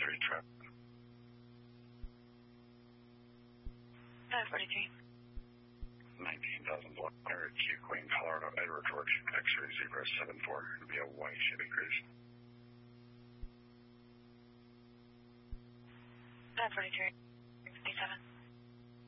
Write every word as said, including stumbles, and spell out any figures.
Street traffic. five forty-three. nineteen thousand block Q Queen, Colorado, Edward George, X-ray zebra seven four, it'll be a white Chevy Cruze. five forty-three.